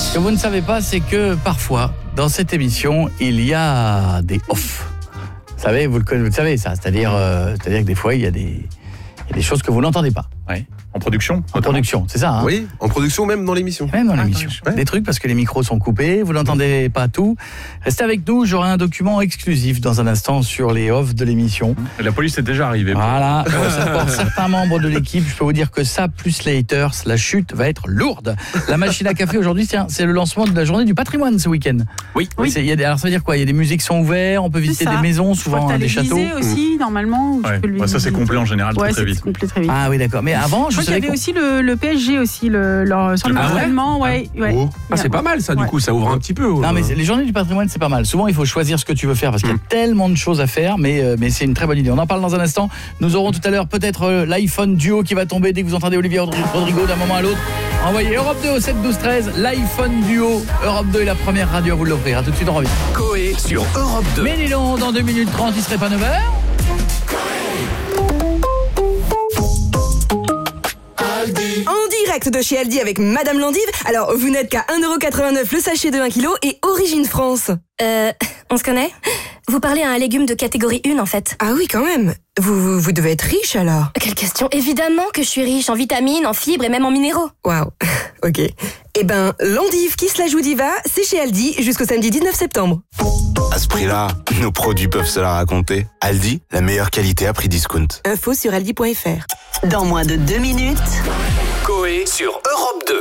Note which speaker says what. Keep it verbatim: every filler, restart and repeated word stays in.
Speaker 1: Ce que vous ne savez pas, c'est que parfois, dans cette émission, il y a des off. Vous savez, vous le, vous le savez ça, c'est-à-dire, euh, c'est-à-dire que des fois, il y a des, il y a des choses que vous n'entendez pas.
Speaker 2: Oui. En production
Speaker 1: En production, c'est ça, hein?
Speaker 3: Oui, en production, même dans l'émission.
Speaker 1: Même dans l'émission.
Speaker 3: Ah,
Speaker 1: des trucs parce que les micros sont coupés, vous n'entendez pas tout. Restez avec nous, j'aurai un document exclusif dans un instant sur les offs de l'émission.
Speaker 2: La police est déjà arrivée.
Speaker 1: Voilà, pour certains membres de l'équipe, je peux vous dire que ça, plus les haters, la chute va être lourde. La machine à café aujourd'hui, tiens, c'est le lancement de la journée du patrimoine ce week-end.
Speaker 2: Oui.
Speaker 1: oui. Il y a des, alors ça veut dire quoi? Il y a des musées qui sont ouverts, on peut visiter des maisons, souvent hein, des châteaux.
Speaker 4: Aussi, normalement.
Speaker 2: Ouais. Tu peux ouais, ça c'est complet en général
Speaker 4: ouais,
Speaker 2: très, très vite.
Speaker 4: Complet, très vite.
Speaker 1: Ah oui, d'accord. Mais avant, je,
Speaker 4: je crois qu'il y avait aussi le, le P S G aussi, le, leur, sur le
Speaker 2: ah
Speaker 4: patrimoine.
Speaker 2: Ouais,
Speaker 4: ouais, ouais.
Speaker 3: Oh.
Speaker 5: Ah, c'est pas mal ça, du
Speaker 4: ouais.
Speaker 5: coup, ça ouvre un petit peu.
Speaker 1: Non, mais les journées du patrimoine, c'est pas mal. Souvent, il faut choisir ce que tu veux faire parce qu'il y a tellement de choses à faire, mais, euh, mais c'est une très bonne idée. On en parle dans un instant. Nous aurons tout à l'heure peut-être euh, l'iPhone Duo qui va tomber dès que vous entendez Olivier Rodrigo d'un moment à l'autre. Envoyez Europe deux au sept douze treize, l'iPhone Duo. Europe deux est la première radio à vous l'offrir. A tout de suite, on revient.
Speaker 6: Coé sur Europe deux.
Speaker 1: Mais dis donc, dans deux minutes trente, il serait pas neuf heures?
Speaker 7: En direct de chez Aldi avec Madame Landive. Alors, vous n'êtes qu'à un euro quatre-vingt-neuf le sachet de un kilo et Origine France.
Speaker 8: Euh, on se connaît? Vous parlez à un légume de catégorie un en fait.
Speaker 7: Ah oui, quand même. Vous, vous, vous devez être riche alors.
Speaker 8: Quelle question? Évidemment que je suis riche en vitamines, en fibres et même en minéraux.
Speaker 7: Waouh, ok. Eh ben, Landive qui se la joue diva, c'est chez Aldi jusqu'au samedi dix-neuf septembre.
Speaker 9: À ce prix-là, nos produits peuvent se la raconter. Aldi, la meilleure qualité à prix discount.
Speaker 7: Info sur aldi point f r.
Speaker 10: Dans moins de deux minutes,
Speaker 6: Coé sur Europe deux.